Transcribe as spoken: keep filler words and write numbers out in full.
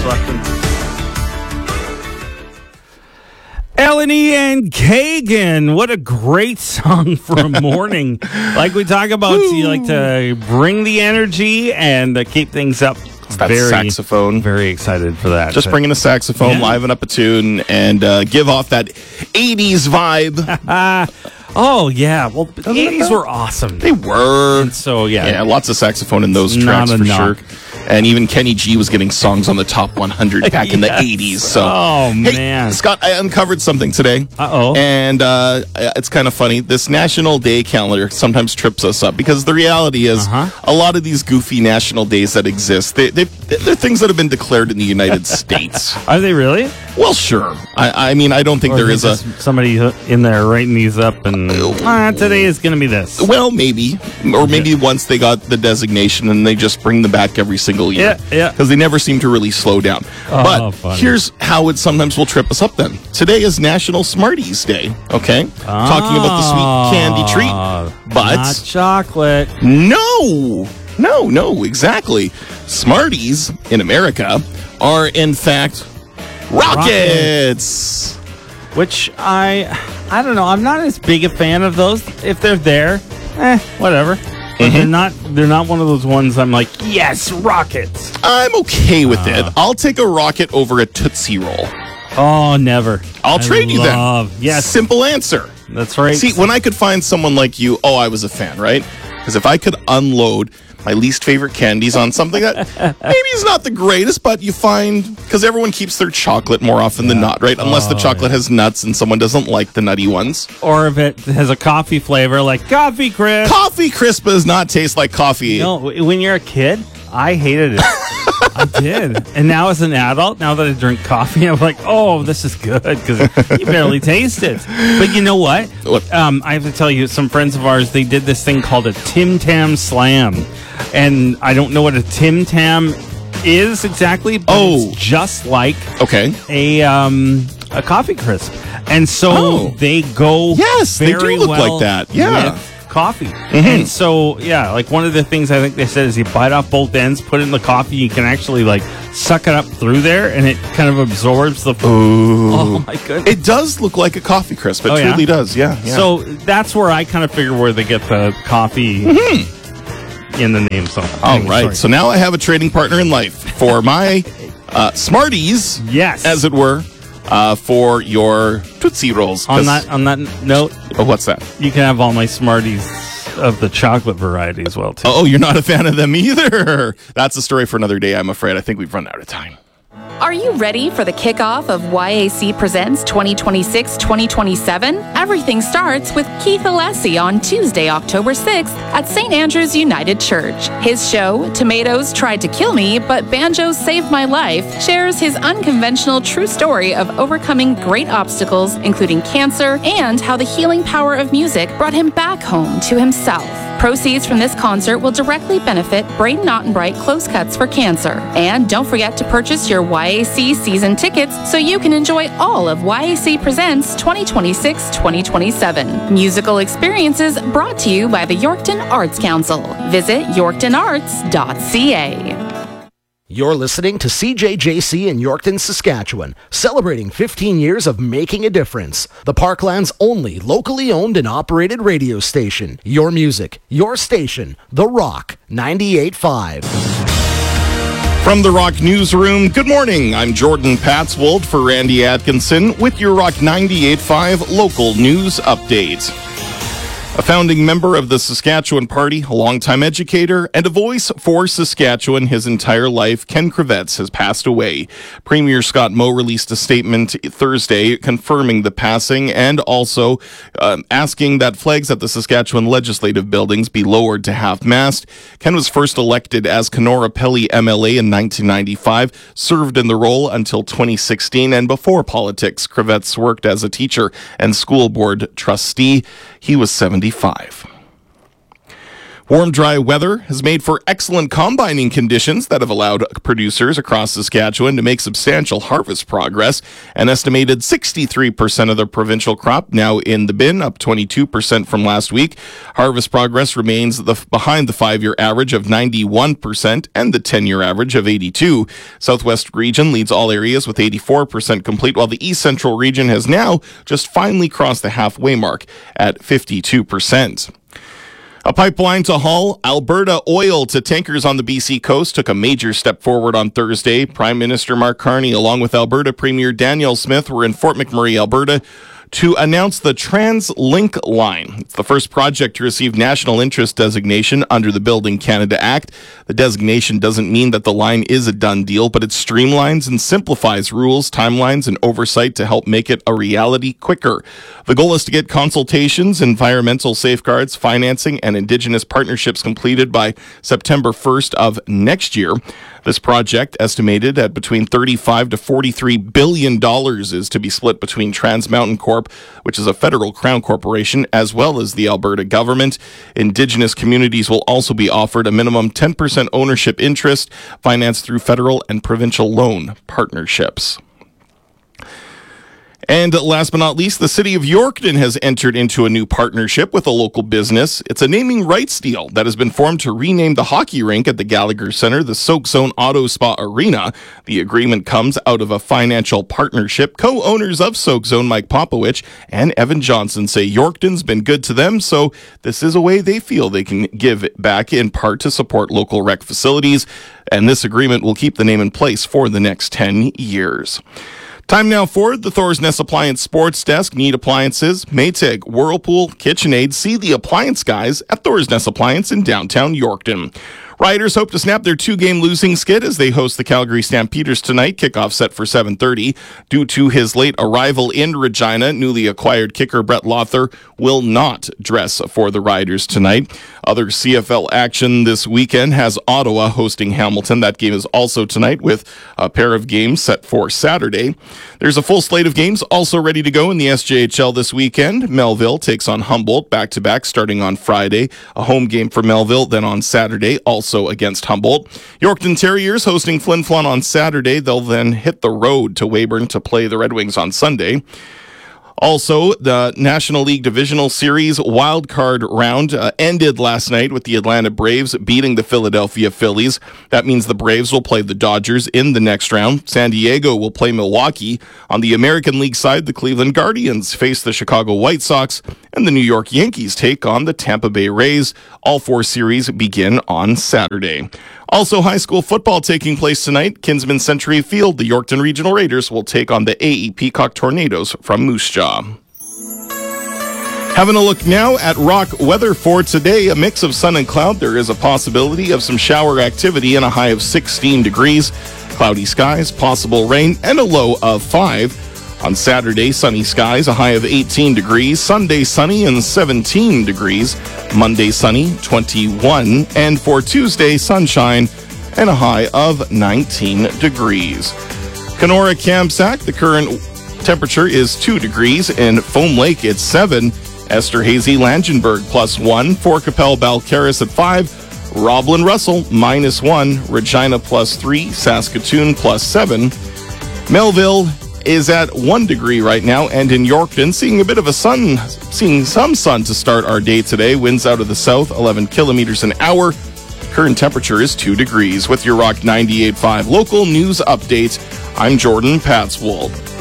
Rushton. Eleni and Kagan, what a great song for a morning. Like we talk about, Woo. You like to bring the energy and uh, keep things up. It's that very, saxophone. Very excited for that. Just bring in a saxophone, yeah. liven up a tune, and uh, give off that eighties vibe. Oh, yeah. Well, the eighties were awesome. They were. And so, yeah. Yeah, lots of saxophone in those tracks for sure. And even Kenny G was getting songs on the top one hundred back yes. in the eighties. So, oh, hey, man. Scott, I uncovered something today. Uh-oh. And uh, it's kind of funny. This National Day calendar sometimes trips us up because the reality is uh-huh. a lot of these goofy national days that exist, they, they, they're things that have been declared in the United States. Are they really? Well, sure. I, I mean, I don't think or there is a... somebody in there writing these up and, ah, today is going to be this. Well, maybe. Or maybe yeah. once they got the designation and they just bring them back every single year. Yeah, yeah. Because they never seem to really slow down. Oh, but funny. Here's how it sometimes will trip us up then. Today is National Smarties Day, okay? Oh, talking about the sweet candy treat. But... not chocolate. No! No, no, exactly. Smarties in America are, in fact... Rockets! Which I, I don't know. I'm not as big a fan of those. If they're there, eh, whatever. But mm-hmm. they're not. They're not one of those ones. I'm like, yes, rockets. I'm okay with uh, it. I'll take a rocket over a Tootsie Roll. Oh, never. I'll I trade love, you then. Yes, simple answer. That's right. See, when I could find someone like you, oh, I was a fan, right? Because if I could unload my least favorite candies on something that maybe is not the greatest, but you find, because everyone keeps their chocolate more often yeah. than not, right? Unless oh, the chocolate yeah. has nuts and someone doesn't like the nutty ones. Or if it has a coffee flavor, like Coffee Crisp. Coffee Crisp does not taste like coffee. No, when you're a kid, I hated it. I did. And now as an adult, now that I drink coffee, I'm like, oh, this is good, because you barely taste it. But you know what? what? Um, I have to tell you, some friends of ours, they did this thing called a Tim Tam Slam. And I don't know what a Tim Tam is exactly, but oh. it's just like okay. a um, a Coffee Crisp. And so oh. they go yes, very they do look well like that. Yeah. with coffee. Mm-hmm. And so, yeah, like one of the things I think they said is you bite off both ends, put it in the coffee, you can actually like suck it up through there, and it kind of absorbs the food. Ooh. Oh my goodness. It does look like a Coffee Crisp. It oh, truly yeah? does, yeah, yeah. So that's where I kind of figure where they get the coffee mm-hmm. in the name. So, all right. Sorry. So now I have a trading partner in life for my uh, Smarties, yes, as it were. Uh, for your Tootsie Rolls. On that on that note, oh, what's that? You can have all my Smarties of the chocolate variety as well, too. Oh, you're not a fan of them either. That's a story for another day, I'm afraid. I think we've run out of time. Are you ready for the kickoff of Y A C Presents twenty twenty-six twenty twenty-seven? Everything starts with Keith Alessi on Tuesday, October sixth at Saint Andrew's United Church. His show, Tomatoes Tried to Kill Me, but Banjos Saved My Life, shares his unconventional true story of overcoming great obstacles, including cancer, and how the healing power of music brought him back home to himself. Proceeds from this concert will directly benefit Braden Ottenbright Close Cuts for Cancer. And don't forget to purchase your Y A C season tickets so you can enjoy all of Y A C Presents twenty twenty-six twenty twenty-seven. Musical experiences brought to you by the Yorkton Arts Council. Visit yorkton arts dot c a. You're listening to C J J C in Yorkton, Saskatchewan, celebrating fifteen years of making a difference. The Parkland's only locally owned and operated radio station. Your music, your station, The Rock ninety-eight point five. From the Rock Newsroom, good morning. I'm Jordan Patswold for Randy Atkinson with your Rock ninety-eight point five local news update. A founding member of the Saskatchewan Party, a longtime educator, and a voice for Saskatchewan his entire life, Ken Kravets has passed away. Premier Scott Moe released a statement Thursday confirming the passing and also um, asking that flags at the Saskatchewan legislative buildings be lowered to half-mast. Ken was first elected as Kenora Pelly M L A in nineteen ninety-five, served in the role until twenty sixteen, and before politics, Kravets worked as a teacher and school board trustee. He was seventy-five. Warm, dry weather has made for excellent combining conditions that have allowed producers across Saskatchewan to make substantial harvest progress. An estimated sixty-three percent of the provincial crop now in the bin, up twenty-two percent from last week. Harvest progress remains the, behind the five-year average of ninety-one percent and the ten-year average of eighty-two percent. Southwest region leads all areas with eighty-four percent complete, while the East Central region has now just finally crossed the halfway mark at fifty-two percent. A pipeline to haul Alberta oil to tankers on the B C coast took a major step forward on Thursday. Prime Minister Mark Carney, along with Alberta Premier Danielle Smith, were in Fort McMurray, Alberta, to announce the TransLink line. It's the first project to receive national interest designation under the Building Canada Act. The designation doesn't mean that the line is a done deal, but it streamlines and simplifies rules, timelines, and oversight to help make it a reality quicker. The goal is to get consultations, environmental safeguards, financing, and Indigenous partnerships completed by September first of next year. This project, estimated at between thirty-five to forty-three billion dollars, is to be split between Trans Mountain Corp, which is a federal crown corporation, as well as the Alberta government. Indigenous communities will also be offered a minimum ten percent ownership interest, financed through federal and provincial loan partnerships. And last but not least, the city of Yorkton has entered into a new partnership with a local business. It's a naming rights deal that has been formed to rename the hockey rink at the Gallagher Centre the Soak Zone Auto Spa Arena. The agreement comes out of a financial partnership. Co-owners of Soak Zone, Mike Popowich and Evan Johnson, say Yorkton's been good to them, so this is a way they feel they can give back, in part to support local rec facilities. And this agreement will keep the name in place for the next ten years. Time now for the Thor's Nest Appliance Sports Desk. Need appliances? Maytag, Whirlpool, KitchenAid. See the appliance guys at Thor's Nest Appliance in downtown Yorkton. Riders hope to snap their two-game losing skid as they host the Calgary Stampeders tonight. Kickoff set for seven thirty. Due to his late arrival in Regina, newly acquired kicker Brett Lothar will not dress for the Riders tonight. Other C F L action this weekend has Ottawa hosting Hamilton. That game is also tonight, with a pair of games set for Saturday. There's a full slate of games also ready to go in the S J H L this weekend. Melville takes on Humboldt back-to-back starting on Friday. A home game for Melville, then on Saturday, also against Humboldt. Yorkton Terriers hosting Flin Flon on Saturday. They'll then hit the road to Weyburn to play the Red Wings on Sunday. Also, the National League Divisional Series wildcard round uh, ended last night with the Atlanta Braves beating the Philadelphia Phillies. That means the Braves will play the Dodgers in the next round. San Diego will play Milwaukee. On the American League side, the Cleveland Guardians face the Chicago White Sox, and the New York Yankees take on the Tampa Bay Rays. All four series begin on Saturday. Also, high school football taking place tonight. Kinsman Century Field, the Yorkton Regional Raiders will take on the A E Peacock Tornadoes from Moose Jaw. Having a look now at rock weather for today. A mix of sun and cloud. There is a possibility of some shower activity and a high of sixteen degrees. Cloudy skies, possible rain, and a low of five. On Saturday, sunny skies, a high of eighteen degrees. Sunday, sunny and seventeen degrees. Monday, sunny, twenty-one. And for Tuesday, sunshine and a high of nineteen degrees. Kenora Kamsack, the current temperature is two degrees. In Foam Lake, it's seven. Esterhazy Langenberg, plus one. Fort Capel Balcarres at five. Roblin Russell, minus one. Regina, plus three. Saskatoon, plus seven. Melville is at one degree right now, and in Yorkton, seeing a bit of a sun, seeing some sun to start our day today. Winds out of the south, eleven kilometers an hour. Current temperature is two degrees. With your Rock ninety-eight point five local news update, I'm Jordan Patswold.